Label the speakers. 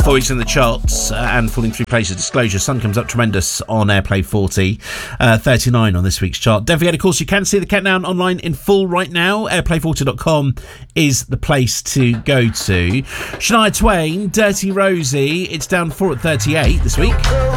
Speaker 1: 4 weeks in the charts and falling 3 places. Disclosure, Sun comes up tremendous on Airplay 40, 39 on this week's chart. Don't forget, of course, you can see the countdown online in full right now. Airplay40.com is the place to go to. Shania Twain, Dirty Rosie, it's down 4 at 38 this week.